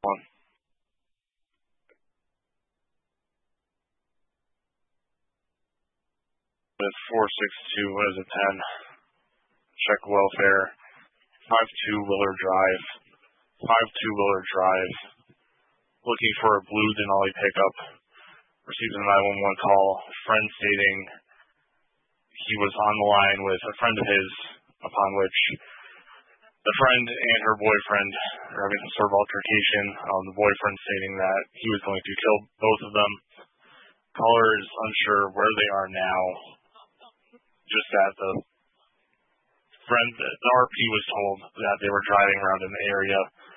one. With 462, what is it, 10? Check welfare. 52 Willard Drive. 52 Willard Drive. Looking for a blue Denali pickup. Received a 911 call. Friend stating he was on the line with a friend of his, upon which the friend and her boyfriend are having some sort of altercation. The boyfriend stating that he was going to kill both of them. Caller is unsure where they are now. Just that the RP was told that they were driving around in the area